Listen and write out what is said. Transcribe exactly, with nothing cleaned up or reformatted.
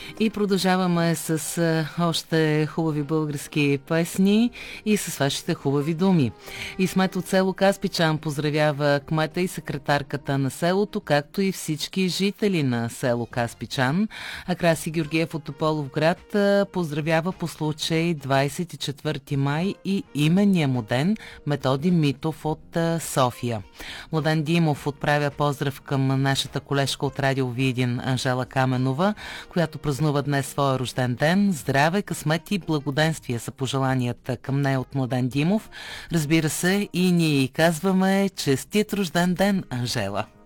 И продължаваме с а, още хубави български песни и с вашите хубави думи. Исмет от село Каспичан поздравява кмета и секретарката на селото, както и всички жители на село Каспичан. А Краси Георгиев от Тополовград а, поздравява по случай двадесет и четвърти май и именния му ден Методи Митов от а, София. Младен Димов отправя поздрав към нашата колежка от Радио Видин Анжела Каменова, която празнува днес своя рожден ден. Здраве, късмет и благоденствие са пожеланията към нея от Младен Димов. Разбира се, и ние казваме честит рожден ден, Анжела!